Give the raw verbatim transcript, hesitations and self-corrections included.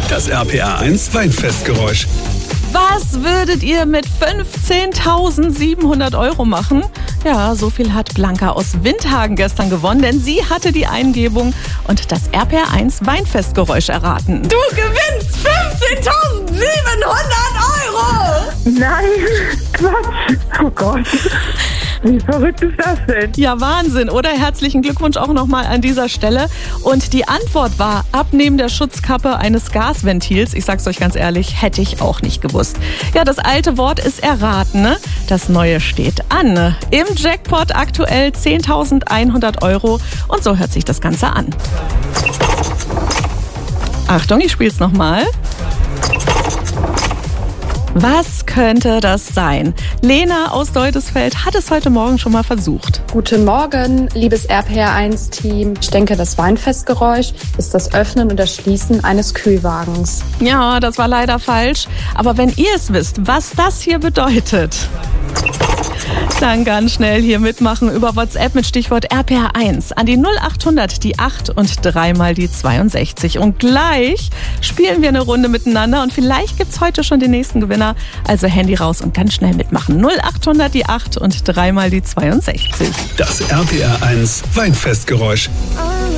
Das R P R eins Weinfestgeräusch. Was würdet ihr mit fünfzehntausendsiebenhundert Euro machen? Ja, so viel hat Blanca aus Windhagen gestern gewonnen, denn sie hatte die Eingebung und das R P R eins Weinfestgeräusch erraten. Du gewinnst fünfzehntausendsiebenhundert Euro! Nein, Quatsch. Oh Gott. Wie verrückt ist das denn? Ja, Wahnsinn, oder? Herzlichen Glückwunsch auch nochmal an dieser Stelle. Und die Antwort war Abnehmen der Schutzkappe eines Gasventils. Ich sag's euch ganz ehrlich, hätte ich auch nicht gewusst. Ja, das alte Wort ist erraten, ne? Das neue steht an. Im Jackpot aktuell zehntausendeinhundert Euro. Und so hört sich das Ganze an. Achtung, ich spiel's nochmal. Was könnte das sein? Lena aus Deudesfeld hat es heute Morgen schon mal versucht. Guten Morgen, liebes R P R eins Team. Ich denke, das Weinfestgeräusch ist das Öffnen und das Schließen eines Kühlwagens. Ja, das war leider falsch. Aber wenn ihr es wisst, was das hier bedeutet, dann ganz schnell hier mitmachen über WhatsApp mit Stichwort R P R eins an die null achthundert, die acht und dreimal die zweiundsechzig. Und gleich spielen wir eine Runde miteinander und vielleicht gibt's heute schon den nächsten Gewinner. Also Handy raus und ganz schnell mitmachen. null achthundert, die acht und dreimal die zweiundsechzig. Das R P R eins Weinfestgeräusch.